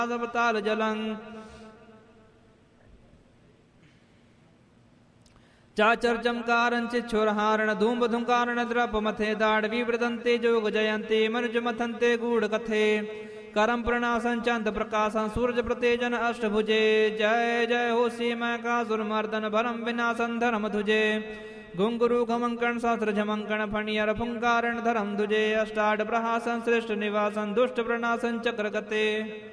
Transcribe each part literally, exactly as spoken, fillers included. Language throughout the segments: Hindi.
ताल जलं चाचर चमकारं चिच्छुरहारण धूम धुंकारण द्रप मथे दाड़वी वृदंते जोग जयंते मनुज मथंते गूढ़ कथे करम प्रणासन चंद प्रकाशन सूरज प्रतेजन अष्टभुजे जय जय हो सीमा का सुरमर्दन भरम विनाशन धर्म तुझे घुंगुरु घमंकण शास्त्र झमंकण फणियर फुंकारण धर्म तुझे अष्टाढ़ प्रहासन श्रेष्ठ निवासन दुष्ट प्रणाशन चक्र गते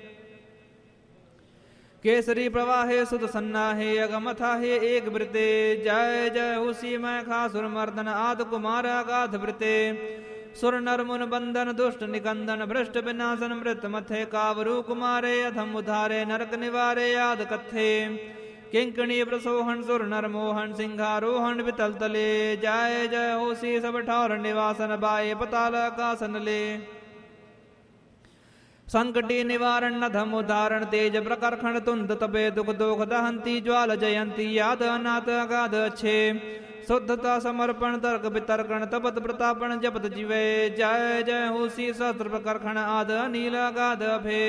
केसरी प्रवाहे सुत सन्नाहे अगमथा हे एक वृते जय जय हो सीमा खासुर मर्दन आद कुमार अगाध वृते सुर नर मुन बंधन दुष्ट निकंदन भ्रष्ट विनाशन मृत मथे कावरु कुमारे अधम उधारे नरक निवारे याद कथे किंकणी प्रसोहन सुर नर मोहन सिंहारोहण वितल तले जय जय हो सी सब ठौर निवासन बाए पताल आकासन ले संकटी निवारण धम उदाहरण तेज प्रकर्षण तुंद तपे दुख दोख दहंती ज्वाल जयंती याद अनाथ अगाध अच्छे शुद्धता समर्पण तर्क वितर्कण तपत प्रतापण जपत जीवे जय जय हो सी सहस्त्र प्रकर्षण आद नील अगाध अभे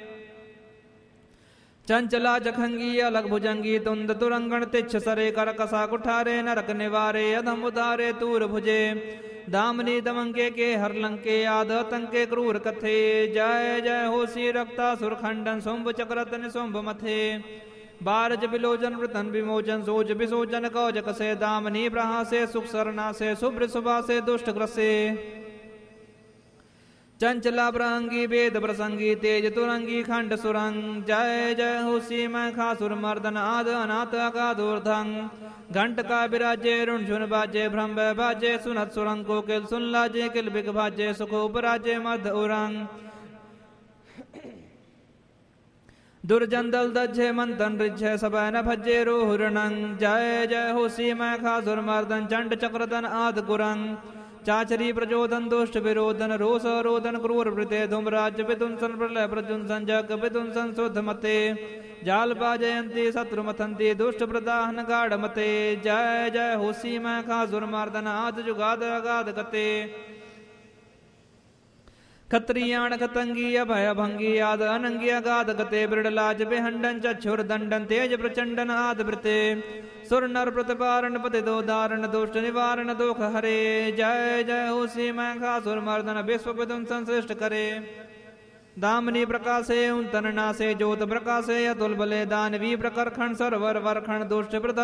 चंचला जखंगी अलग भुजंगी तुंद तुरंगण तिच्छ सरे कर कसा कुठारे नरक निवारे अधम उदारे तूर भुजे दामनी दमंके के हर लंके आद तंके क्रूर कथे जय जय हो सी रक्ता सुरखंडन सोम्भ चक्रतन सोम्भ मथे बारज बिलोचन वृतन विमोचन सोच विसोचन कौजक से दामनी प्रहा से सुख सरना से शुभ्र सुभा से दुष्ट ग्रसे चंचला प्रंगी वेद प्रसंगी तेज तुरंगी खंड सुरंग जय जय हो सीमा खासुर मर्दन आद अनाथ अगाधूर्धंग घंट का विराजे रुण झुन बाजे भ्रम बाजे सुनत सुरंग को किल सुन लाजे किल बिग भाजे सुख उपराजे मध उरंग दुर्जंदल दज्जे मंथन रिझे सब न भज्जे रोहुरणंग जय जय हो सीमा खासुर मर्दन चंड चक्रदन आद गुरंग चाचरी प्रचोदन दुष्ट विरोधन रोष रोदन क्रूर वृते धूमराज विदुंसन प्रलय प्रजुंसन जग विदुंसन शुद्ध मते जाल जयंती शत्रु मथंती दुष्ट प्रदाहन गाढ़ मते जय जय हो सीमा खासुर मर्दन आद जुगाद अगाध गते खत्रियाण खतंगी अभय भंगी आद अनंगी अगाध गते बिरडलाज बेहंडन चक्षुर दंडन तेज प्रचंडन आद वृते सुर नर प्रतिपारण पति दो धारण दुष्ट निवारण दुख हरे जय जय हो सीमा खासुर मर्दन विश्व विदुम संश्रेष्ठ करे दामनी प्रकाशे उन तन नासे ज्योत प्रकाशे अतुल बले दानवी प्रकर्षण सरवर वरखण दुष्ट प्रद